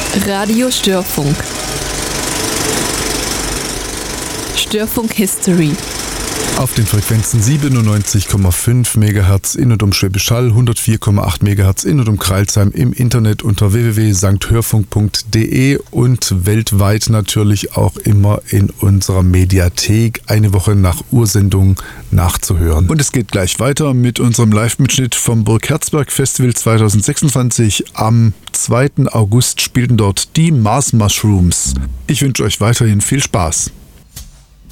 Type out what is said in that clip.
Radio Störfunk. Störfunk History. Auf den Frequenzen 97,5 MHz in und um Schwäbisch Hall, 104,8 MHz in und um Crailsheim, im Internet unter www.sankhörfunk.de und weltweit natürlich auch immer in unserer Mediathek eine Woche nach Ursendung nachzuhören. Und es geht gleich weiter mit unserem Live-Mitschnitt vom Burg Herzberg Festival 2026. Am 2. August spielten dort die Mars Mushrooms. Ich wünsche euch weiterhin viel Spaß.